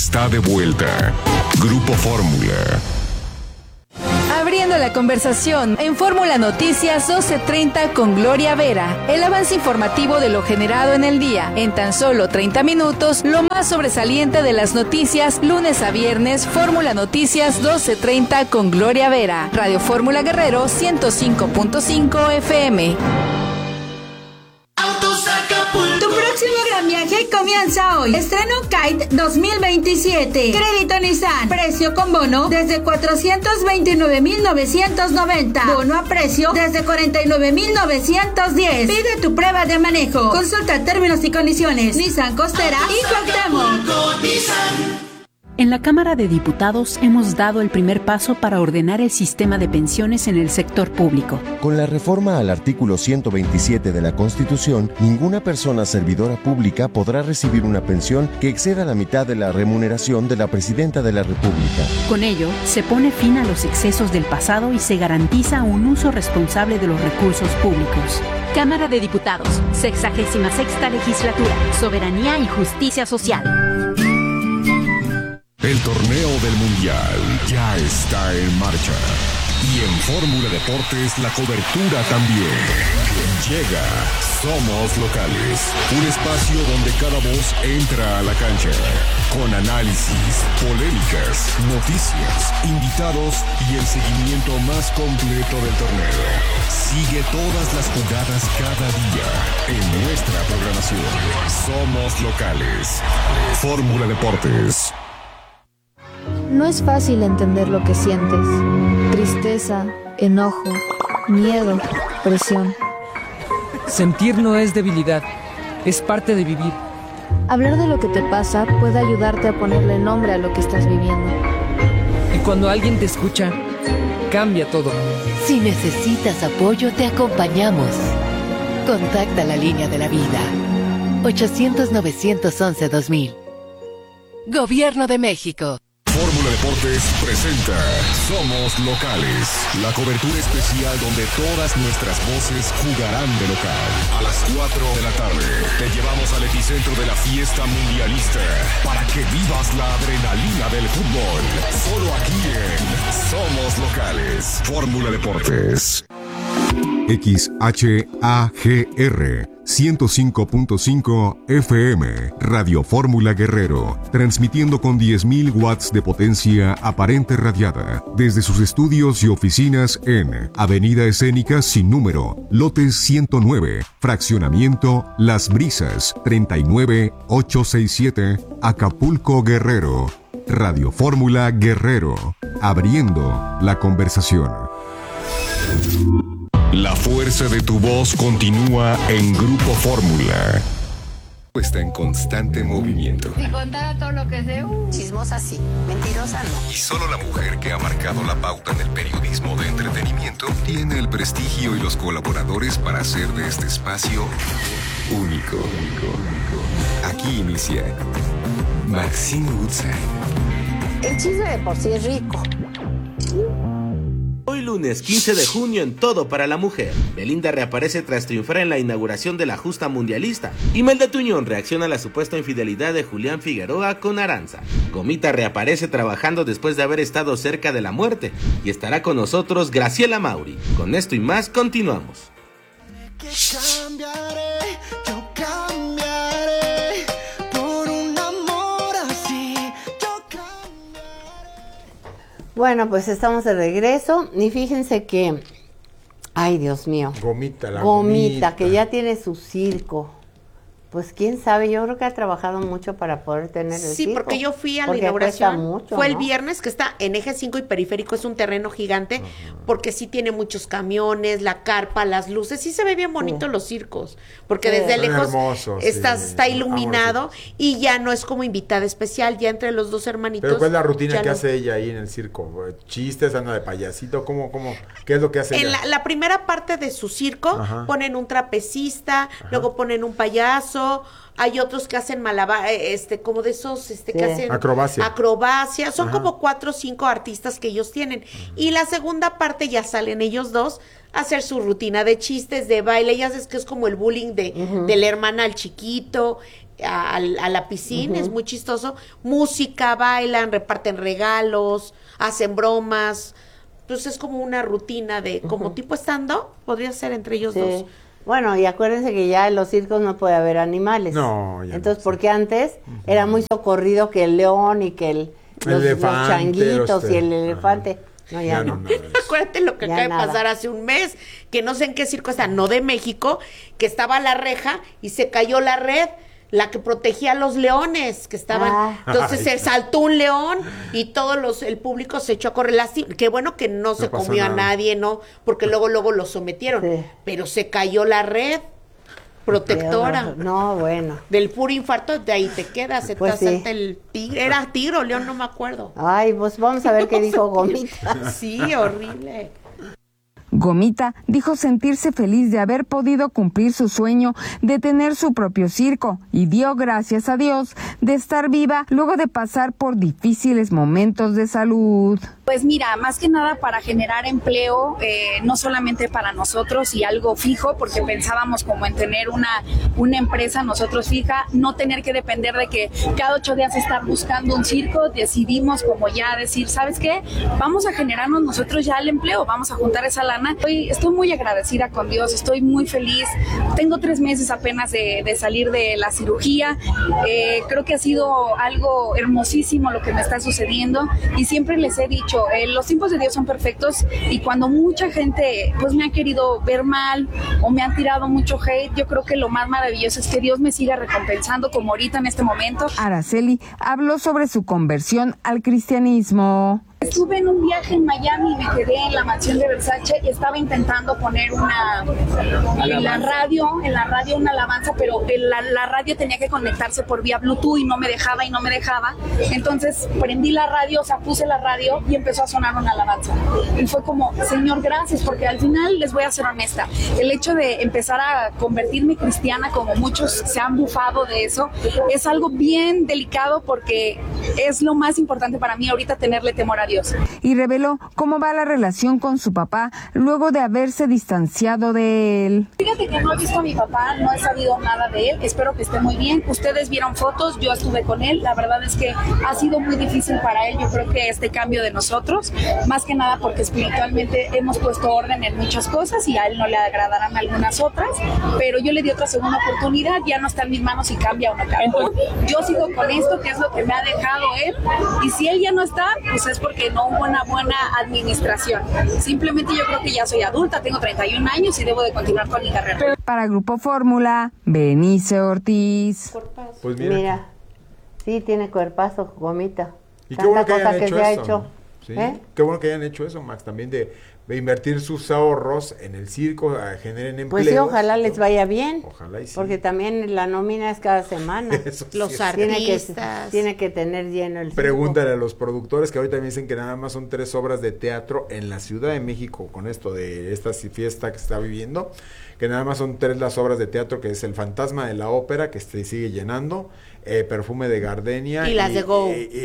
está de vuelta. Grupo Fórmula. Abriendo la conversación en Fórmula Noticias 12:30 con Gloria Vera. El avance informativo de lo generado en el día. En tan solo 30 minutos, lo más sobresaliente de las noticias, lunes a viernes, Fórmula Noticias 12:30 con Gloria Vera. Radio Fórmula Guerrero 105.5 FM. Tu próximo gran viaje comienza hoy. Estreno Kite 2027. Crédito Nissan. Precio con bono desde 429,990. Bono a precio desde 49,910. Pide tu prueba de manejo. Consulta términos y condiciones. Nissan Costera y Cuauhtémoc. En la Cámara de Diputados hemos dado el primer paso para ordenar el sistema de pensiones en el sector público. Con la reforma al artículo 127 de la Constitución, ninguna persona servidora pública podrá recibir una pensión que exceda la mitad de la remuneración de la Presidenta de la República. Con ello, se pone fin a los excesos del pasado y se garantiza un uso responsable de los recursos públicos. Cámara de Diputados, 66ª Legislatura, Soberanía y Justicia Social. El torneo del Mundial ya está en marcha. Y en Fórmula Deportes la cobertura también. Llega Somos Locales, un espacio donde cada voz entra a la cancha. Con análisis, polémicas, noticias, invitados y el seguimiento más completo del torneo. Sigue todas las jugadas cada día en nuestra programación. Somos Locales. Fórmula Deportes. No es fácil entender lo que sientes. Tristeza, enojo, miedo, presión. Sentir no es debilidad, es parte de vivir. Hablar de lo que te pasa puede ayudarte a ponerle nombre a lo que estás viviendo. Y cuando alguien te escucha, cambia todo. Si necesitas apoyo, te acompañamos. Contacta la línea de la vida. 800-911-2000. Gobierno de México. Fórmula Deportes presenta Somos Locales, la cobertura especial donde todas nuestras voces jugarán de local. A las 4 de la tarde te llevamos al epicentro de la fiesta mundialista para que vivas la adrenalina del fútbol. Solo aquí en Somos Locales. Fórmula Deportes. XHAGR 105.5 FM, Radio Fórmula Guerrero, transmitiendo con 10.000 watts de potencia aparente radiada, desde sus estudios y oficinas en Avenida Escénica sin número, lote 109, fraccionamiento Las Brisas, 39867, Acapulco, Guerrero. Radio Fórmula Guerrero, abriendo la conversación. La fuerza de tu voz continúa en Grupo Fórmula. Está en constante movimiento. Si contara todo lo que sé, chismosa sí, mentirosa no. Y solo la mujer que ha marcado la pauta en el periodismo de entretenimiento tiene el prestigio y los colaboradores para hacer de este espacio único. Aquí inicia Maxine Woodside. El chisme de por sí es rico. Hoy lunes 15 de junio en Todo para la Mujer. Belinda reaparece tras triunfar en la inauguración de la justa mundialista. Imelda Tuñón reacciona a la supuesta infidelidad de Julián Figueroa con Aranza. Gomita reaparece trabajando después de haber estado cerca de la muerte. Y estará con nosotros Graciela Mauri. Con esto y más continuamos. Bueno, pues estamos de regreso y fíjense que, ay Dios mío, Gomita, que ya tiene su circo. Pues quién sabe, yo creo que ha trabajado mucho para poder tener el circo. Sí, porque yo fui a la inauguración, mucho, fue el viernes, que está en Eje 5 y Periférico, es un terreno gigante, porque sí tiene muchos camiones, la carpa, las luces, sí se ve bien bonito los circos, porque desde lejos hermoso, está iluminado y ya no es como invitada especial, ya entre los dos hermanitos. Pero ¿cuál es la rutina que hace ella ahí en el circo? ¿Chistes, anda de payasito? ¿Cómo? ¿Qué es lo que hace ella? En la primera parte de su circo ponen un trapecista, luego ponen un payaso. Hay otros que hacen malabar, como de esos, que hacen acrobacia. Son como 4 o 5 artistas que ellos tienen. Y la segunda parte ya salen ellos dos a hacer su rutina de chistes, de baile. Ya sabes que es como el bullying de la hermana al chiquito. a la piscina, es muy chistoso. Música, bailan, reparten regalos, hacen bromas. Pues es como una rutina de, como tipo stand-up, podría ser entre ellos dos. Bueno, y acuérdense que ya en los circos no puede haber animales. No, ya entonces, porque antes era muy socorrido que el león y que los changuitos y el elefante. No, ya no. Acuérdate lo que acaba de pasar hace un mes, que no sé en qué circo está, no de México, que estaba la reja y se cayó la red, la que protegía a los leones que estaban. Entonces se saltó un león y el público se echó a correr. Qué bueno que no se comió a nadie, ¿no? Porque luego lo sometieron. Sí. Pero se cayó la red protectora. No, bueno. Del puro infarto, de ahí te quedas, se te salta el tigre. Era tigre o león, no me acuerdo. Ay, pues vamos a ver qué dijo Gomita. Sí, horrible. Gomita dijo sentirse feliz de haber podido cumplir su sueño de tener su propio circo y dio gracias a Dios de estar viva luego de pasar por difíciles momentos de salud. Pues mira, más que nada para generar empleo, no solamente para nosotros y algo fijo, porque pensábamos como en tener una empresa nosotros fija, no tener que depender de que cada 8 días estar buscando un circo. Decidimos como ya decir, ¿sabes qué? Vamos a generarnos nosotros ya el empleo, vamos a juntar esa lana. Estoy muy agradecida con Dios, estoy muy feliz. Tengo 3 meses apenas de salir de la cirugía. Creo que ha sido algo hermosísimo lo que me está sucediendo y siempre les he dicho, los tiempos de Dios son perfectos y cuando mucha gente pues me ha querido ver mal o me han tirado mucho hate, yo creo que lo más maravilloso es que Dios me siga recompensando como ahorita en este momento. Araceli habló sobre su conversión al cristianismo. Estuve en un viaje en Miami y me quedé en la mansión de Versace y estaba intentando poner en la radio una alabanza, pero la radio tenía que conectarse por vía Bluetooth y no me dejaba. Entonces prendí la radio, puse la radio y empezó a sonar una alabanza. Y fue como, Señor, gracias, porque al final les voy a ser honesta. El hecho de empezar a convertirme cristiana, como muchos se han bufado de eso, es algo bien delicado porque es lo más importante para mí ahorita, tenerle temor a Dios. Y reveló cómo va la relación con su papá luego de haberse distanciado de él. Fíjate que no he visto a mi papá, no he sabido nada de él, espero que esté muy bien. Ustedes vieron fotos, yo estuve con él, la verdad es que ha sido muy difícil para él, yo creo que este cambio de nosotros, más que nada porque espiritualmente hemos puesto orden en muchas cosas y a él no le agradarán algunas otras, pero yo le di otra segunda oportunidad, ya no está en mis manos si cambia o no cambia. Yo sigo con esto, que es lo que me ha dejado él, y si él ya no está, pues es porque no hubo una buena administración. Simplemente yo creo que ya soy adulta, tengo 31 años y debo de continuar con mi carrera. Para Grupo Fórmula, Benice Ortiz. Pues mira, sí tiene cuerpazo, Gomita. Y qué bueno que hayan hecho eso. Hecho. Sí, qué bueno que hayan hecho eso, Max, también de invertir sus ahorros en el circo, generen empleos. Pues sí, ojalá les vaya bien. Ojalá y sí. Porque también la nómina es cada semana. Los artistas. Tiene que tener lleno el circo. Pregúntale a los productores que ahorita me dicen que nada más son 3 obras de teatro en la Ciudad de México con esto de esta fiesta que se está viviendo, que nada más son 3 las obras de teatro, que es El Fantasma de la Ópera, que se sigue llenando, Perfume de Gardenia. Y las de Go.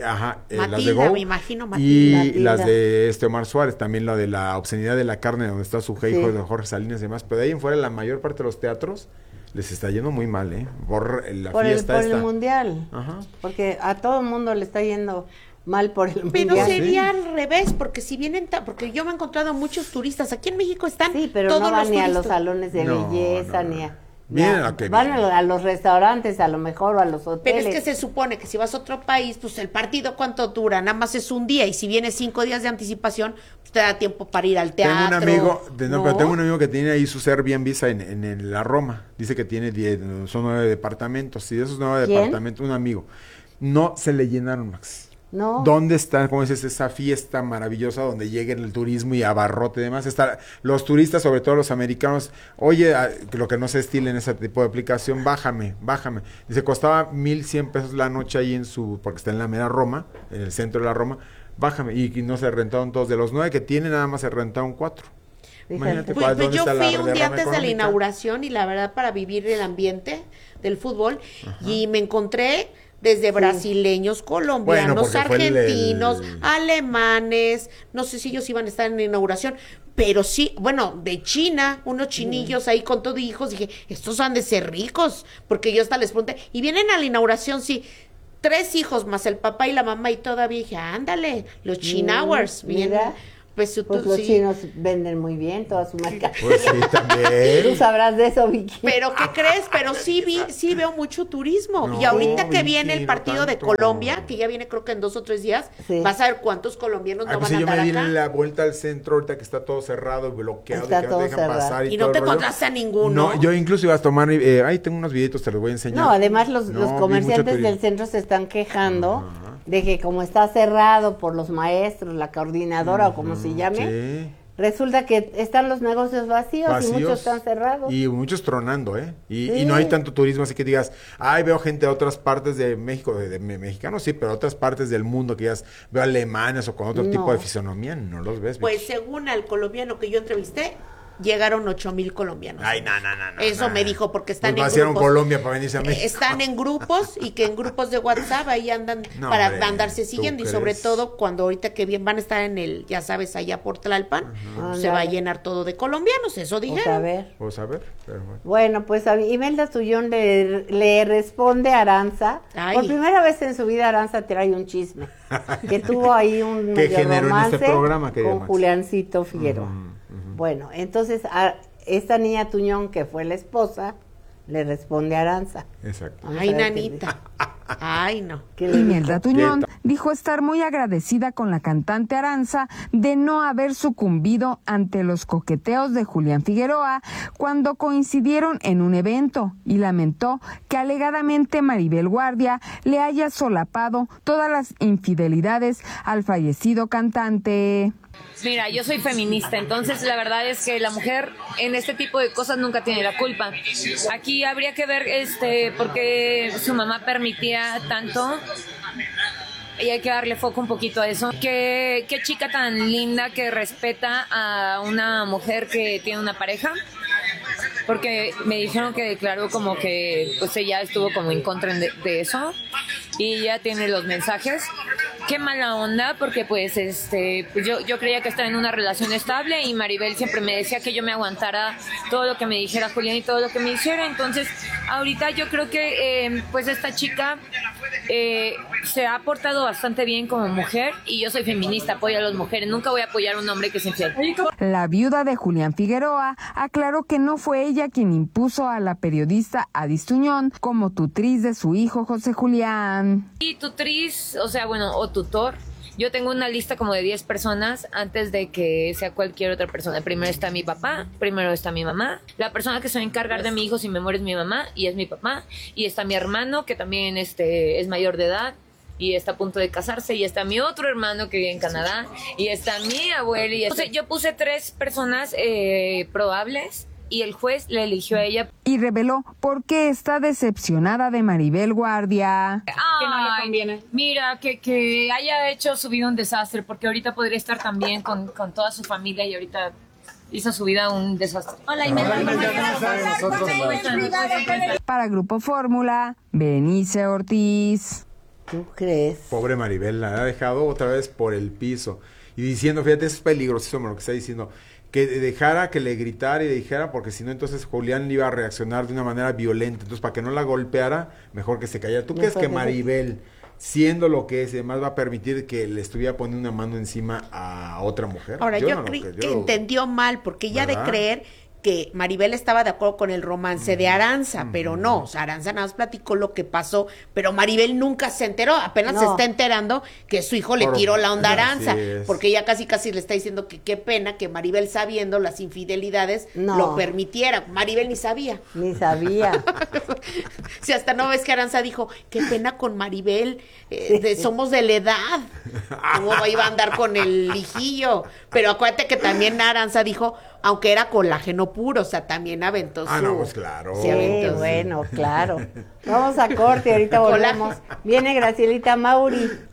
Las de Go. Me imagino Matilda. Y las de Omar Suárez, también la de la obscenidad de la carne, donde está su hijo de Jorge Salinas y demás. Pero de ahí en fuera, la mayor parte de los teatros les está yendo muy mal, por la fiesta por el mundial. Ajá. Porque a todo el mundo le está yendo mal por el mundial. Pero sería al revés, porque si vienen, porque yo me he encontrado muchos turistas. Aquí en México están pero todos no van los ni turistas. a los salones de belleza, ni a... Van a los restaurantes a lo mejor o a los hoteles. Pero es que se supone que si vas a otro país, pues el partido ¿cuánto dura? Nada más es un día, y si vienes 5 días de anticipación, pues te da tiempo para ir al teatro. Tengo un amigo que tiene ahí sus Airbnb en la Roma. Dice que tiene son 9 departamentos, y de esos 9 departamentos, un amigo. No se le llenaron, Max. No. ¿Dónde está, como dices, esa fiesta maravillosa donde lleguen el turismo y abarrote y demás? Los turistas, sobre todo los americanos, oye, lo que no se estila en ese tipo de aplicación, bájame. Dice, costaba 1,100 pesos la noche ahí porque está en la mera Roma, en el centro de la Roma, bájame, y no se rentaron todos. De los 9 que tiene, nada más se rentaron 4. Imagínate, pues yo fui un día antes de la inauguración, y la verdad, para vivir el ambiente del fútbol, y me encontré desde brasileños, colombianos, argentinos, alemanes, no sé si ellos iban a estar en la inauguración, pero sí, bueno, de China, unos chinillos ahí con todo hijos, dije, estos han de ser ricos, porque yo hasta les pregunté, y vienen a la inauguración, sí, 3 hijos más el papá y la mamá, y todavía dije, ándale, los Chinowers, mira. Pues los chinos venden muy bien toda su marca. Pues sí, también. Tú sabrás de eso, Vicky. Pero ¿qué crees? Pero sí veo mucho turismo. No, y ahorita que viene el partido de Colombia, que ya viene creo que en 2 o 3 días, vas a ver cuántos colombianos no van a andar acá. Yo me di la vuelta al centro ahorita que está todo cerrado y bloqueado, está y que no te dejan pasar. Y no te encontraste a ninguno. No, yo incluso iba a tomar, ahí tengo unos videitos, te los voy a enseñar. No, además los comerciantes del centro se están quejando de que como está cerrado por los maestros, la coordinadora o como se llame, resulta que están los negocios vacíos y muchos están cerrados. Y muchos tronando, y no hay tanto turismo, así que digas, veo gente de otras partes de México, de mexicanos sí, pero otras partes del mundo que digas, veo alemanes o con otro tipo de fisonomía, no los ves. Pues según al colombiano que yo entrevisté, llegaron 8,000 colombianos. Ay, no. Eso me dijo, porque están en grupos. Colombia para venirse a México. Están en grupos y que en grupos de WhatsApp ahí andan para andarse siguiendo. Y sobre todo cuando ahorita que bien van a estar en el, ya sabes, allá por Tlalpan, se va a llenar todo de colombianos, eso dijeron. Vamos a ver. Pero bueno, pues Imelda Tuñón le responde a Aranza. Por primera vez en su vida Aranza trae un chisme. Que tuvo ahí un medio romance en este programa, con Juliancito Figueroa. Bueno, entonces a esta niña Tuñón, que fue la esposa, le responde a Aranza. Exacto. Ay, nanita. Ay, no. Imelda Tuñón dijo estar muy agradecida con la cantante Aranza de no haber sucumbido ante los coqueteos de Julián Figueroa cuando coincidieron en un evento y lamentó que alegadamente Maribel Guardia le haya solapado todas las infidelidades al fallecido cantante. Mira, yo soy feminista, entonces la verdad es que la mujer en este tipo de cosas nunca tiene la culpa. Aquí habría que ver por qué su mamá permitía tanto y hay que darle foco un poquito a eso. Qué chica tan linda que respeta a una mujer que tiene una pareja, porque me dijeron que declaró como que pues ella estuvo como en contra de eso y ella tiene los mensajes. Qué mala onda, porque pues yo creía que estaba en una relación estable y Maribel siempre me decía que yo me aguantara todo lo que me dijera Julián y todo lo que me hiciera. Entonces ahorita yo creo que pues esta chica se ha portado bastante bien como mujer y yo soy feminista, apoyo a las mujeres, nunca voy a apoyar a un hombre que se infiel. La viuda de Julián Figueroa aclaró que no fue ella quien impuso a la periodista Adis Tuñón como tutriz de su hijo José Julián. Y tutriz, o tutor. Yo tengo una lista como de 10 personas antes de que sea cualquier otra persona. Primero está mi papá, primero está mi mamá. La persona que se va a encargar de mi hijo si me muere es mi mamá y es mi papá. Y está mi hermano que también es mayor de edad y está a punto de casarse. Y está mi otro hermano que vive en Canadá. Y está mi abuelo. Yo puse 3 personas probables. Y el juez le eligió a ella. Y reveló por qué está decepcionada de Maribel Guardia. Que no le conviene. Mira, que haya subido un desastre, porque ahorita podría estar también con toda su familia y ahorita hizo su vida un desastre. Hola, Imelda. Para Grupo Fórmula, Berenice Ortiz. ¿Tú crees? Pobre Maribel, la ha dejado otra vez por el piso. Y diciendo, fíjate, es peligrosísimo lo que está diciendo. Que dejara que le gritara y le dijera, porque si no, entonces Julián iba a reaccionar de una manera violenta. Entonces, para que no la golpeara, mejor que se callara. ¿Tú crees que Maribel, siendo lo que es, además va a permitir que le estuviera poniendo una mano encima a otra mujer? Ahora, yo creo que entendió mal, porque ella de creer que Maribel estaba de acuerdo con el romance de Aranza, pero no, o sea, Aranza nada más platicó lo que pasó, pero Maribel nunca se enteró, apenas se está enterando que su hijo le tiró la onda a Aranza, porque ella casi le está diciendo que qué pena que Maribel, sabiendo las infidelidades, lo permitiera. Maribel ni sabía. Si hasta no ves que Aranza dijo, qué pena con Maribel, somos de la edad, ¿cómo iba a andar con el hijillo? Pero acuérdate que también Aranza dijo, aunque era colágeno puro, o sea, también aventó su... no, pues claro. Sí, bueno, claro. Vamos a corte, ahorita volvemos. Viene Gracielita Mauri.